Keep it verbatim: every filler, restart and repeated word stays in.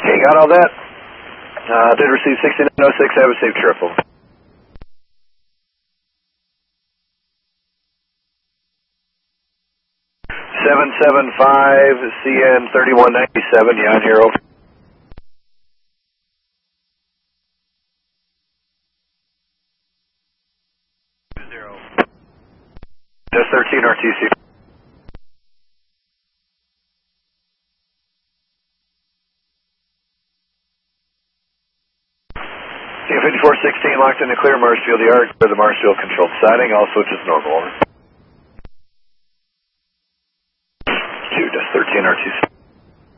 Okay, got all that. Uh, did receive sixty-nine oh six, have a safe trip. seven seven five C N thirty-one ninety-seven, you on here, over? Zero. Just thirteen R T C. fifty-four sixteen locked in the clear Marshfield yard for the Marshfield controlled siding, all switches normal, over.